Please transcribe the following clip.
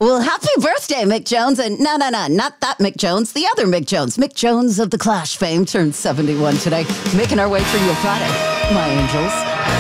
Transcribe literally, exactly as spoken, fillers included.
Well, happy birthday, Mick Jones. And no, no, no, not that Mick Jones, the other Mick Jones. Mick Jones of the Clash fame turned seventy-one today. Making our way through your Friday, my angels.